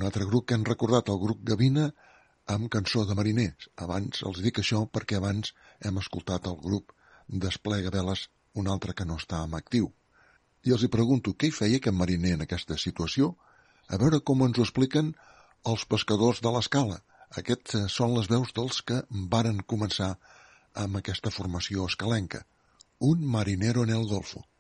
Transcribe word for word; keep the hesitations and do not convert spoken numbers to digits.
altre grup que hem recordat, el grup Gavina, amb Cançó de mariners. Abans els dic això perquè abans hem escoltat el grup Desplega Veles, un altre que no està en actiu. I els hi pregunto, què hi feia aquest mariner en aquesta situació? A veure com ens ho expliquen els pescadors de l'Escala. Aquests són les veus dels que varen començar amb aquesta formació escalenca. Un marinero en el Golfo.